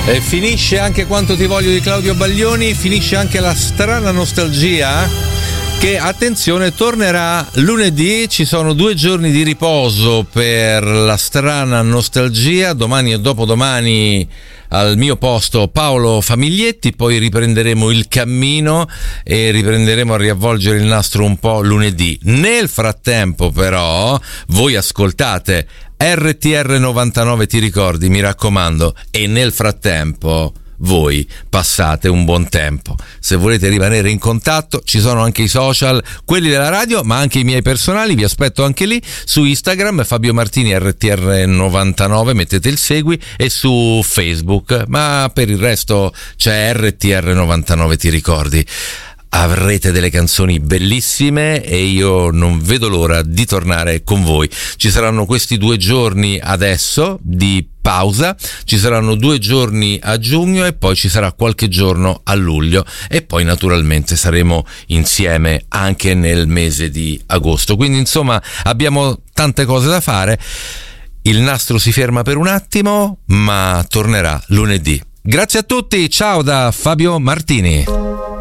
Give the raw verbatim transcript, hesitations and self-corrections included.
E finisce anche Quanto ti voglio di Claudio Baglioni, finisce anche la strana nostalgia che, attenzione, tornerà lunedì. Ci sono due giorni di riposo per la strana nostalgia, domani e dopodomani al mio posto Paolo Famiglietti, poi riprenderemo il cammino e riprenderemo a riavvolgere il nastro un po' lunedì. Nel frattempo però voi ascoltate R T R novantanove, ti ricordi, mi raccomando, e nel frattempo voi passate un buon tempo. Se volete rimanere in contatto ci sono anche i social, quelli della radio ma anche i miei personali, vi aspetto anche lì su Instagram Fabio Martini R T R novantanove, mettete il segui, e su Facebook, ma per il resto c'è R T R novantanove, ti ricordi. Avrete delle canzoni bellissime e io non vedo l'ora di tornare con voi. Ci saranno questi due giorni adesso di pausa, ci saranno due giorni a giugno e poi ci sarà qualche giorno a luglio, e poi naturalmente saremo insieme anche nel mese di agosto. Quindi insomma abbiamo tante cose da fare. Il nastro si ferma per un attimo, ma tornerà lunedì. Grazie a tutti, ciao da Fabio Martini.